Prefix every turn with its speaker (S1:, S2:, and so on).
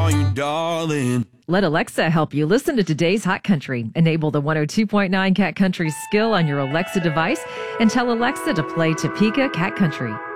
S1: call you darling.
S2: Let Alexa help you listen to today's Hot Country. Enable the 102.9 Cat Country skill on your Alexa device and tell Alexa to play Topeka Cat Country.